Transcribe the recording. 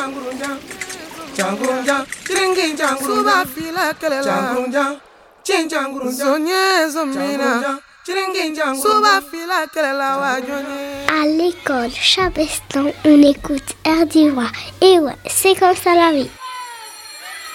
Djangourunjan, Djangourunjan, Chiringi Djangourunjan, Djangourunjan, Chin Djangourunjan, Zonye Zomina, Chiringi Djangourunjan. À l'école Chabestan, on écoute Erdiwa. Et ouais, c'est comme ça la vie.